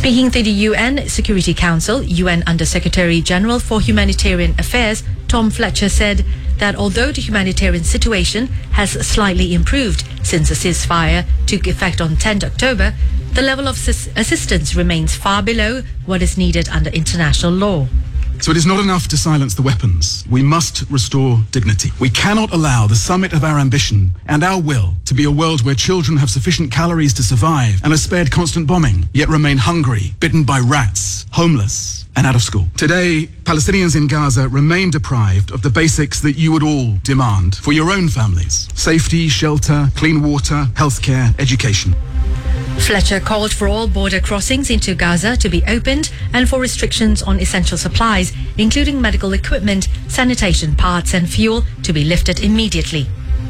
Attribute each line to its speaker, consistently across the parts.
Speaker 1: Speaking to the UN Security Council, UN Under-Secretary General for Humanitarian Affairs Tom Fletcher said that although the humanitarian situation has slightly improved since the ceasefire took effect on 10 October, the level of assistance remains far below what is needed under international law.
Speaker 2: So it is not enough to silence the weapons. We must restore dignity. We cannot allow the summit of our ambition and our will to be a world where children have sufficient calories to survive and are spared constant bombing, yet remain hungry, bitten by rats, homeless, and out of school. Today, Palestinians in Gaza remain deprived of the basics that you would all demand for your own families: safety, shelter, clean water, healthcare, education.
Speaker 1: Fletcher called for all border crossings into Gaza to be opened and for restrictions on essential supplies, including medical equipment, sanitation parts and fuel, to be lifted immediately.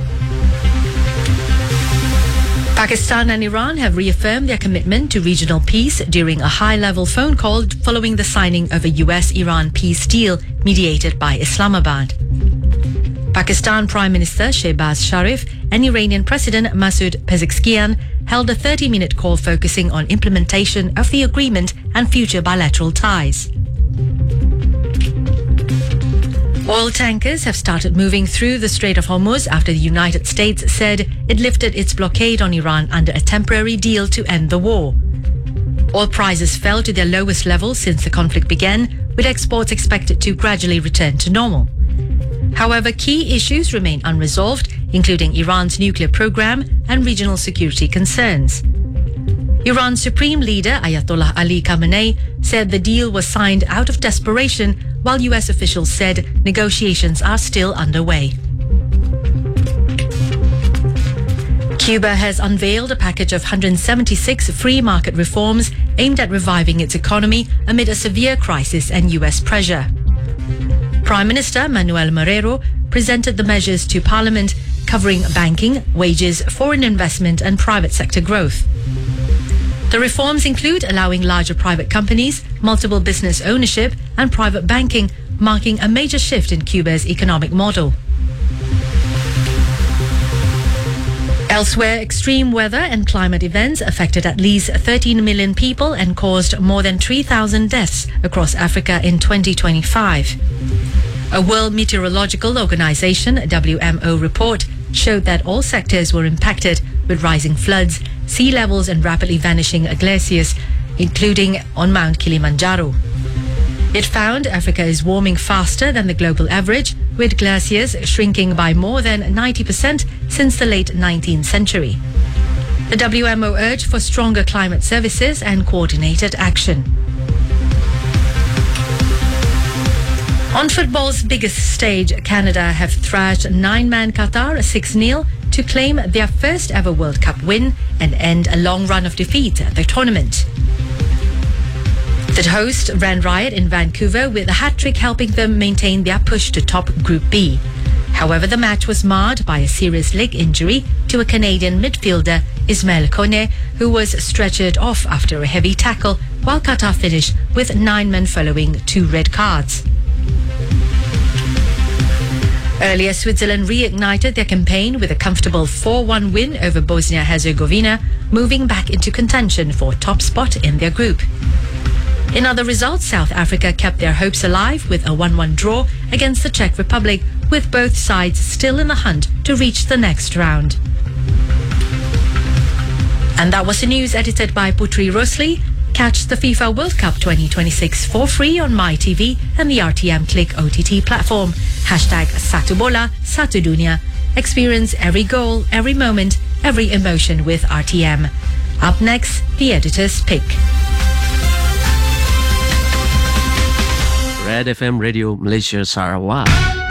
Speaker 1: Pakistan and Iran have reaffirmed their commitment to regional peace during a high-level phone call following the signing of a US-Iran peace deal mediated by Islamabad. Pakistan Prime Minister Shehbaz Sharif and Iranian President Masoud Pezeshkian held a 30-minute call focusing on implementation of the agreement and future bilateral ties. Oil tankers have started moving through the Strait of Hormuz after the United States said it lifted its blockade on Iran under a temporary deal to end the war. Oil prices fell to their lowest level since the conflict began, with exports expected to gradually return to normal. However, key issues remain unresolved, including Iran's nuclear program and regional security concerns. Iran's supreme leader Ayatollah Ali Khamenei said the deal was signed out of desperation, while US officials said negotiations are still underway. Cuba has unveiled a package of 176 free market reforms aimed at reviving its economy amid a severe crisis and US pressure. Prime Minister Manuel Marrero presented the measures to Parliament, covering banking, wages, foreign investment and private sector growth. The reforms include allowing larger private companies, multiple business ownership and private banking, marking a major shift in Cuba's economic model. Elsewhere, extreme weather and climate events affected at least 13 million people and caused more than 3,000 deaths across Africa in 2025. A World Meteorological Organization (WMO) report showed that all sectors were impacted, with rising floods, sea levels and rapidly vanishing glaciers, including on Mount Kilimanjaro. It found Africa is warming faster than the global average, with glaciers shrinking by more than 90% since the late 19th century. The WMO urged for stronger climate services and coordinated action. On football's biggest stage, Canada have thrashed nine-man Qatar 6-0 to claim their first ever World Cup win and end a long run of defeats at the tournament. The host ran riot in Vancouver, with a hat-trick helping them maintain their push to top Group B. However, the match was marred by a serious leg injury to a Canadian midfielder, Ismail Kone, who was stretchered off after a heavy tackle, while Qatar finished with 9 men following 2 red cards. Earlier, Switzerland reignited their campaign with a comfortable 4-1 win over Bosnia-Herzegovina, moving back into contention for top spot in their group. In other results, South Africa kept their hopes alive with a 1-1 draw against the Czech Republic, with both sides still in the hunt to reach the next round. And that was the news edited by Putri Rosli. Catch the FIFA World Cup 2026 for free on MyTV and the RTM Click OTT platform. #Satubola, Satudunia. Experience every goal, every moment, every emotion with RTM. Up next, the editor's pick.
Speaker 3: Red FM Radio Malaysia Sarawak.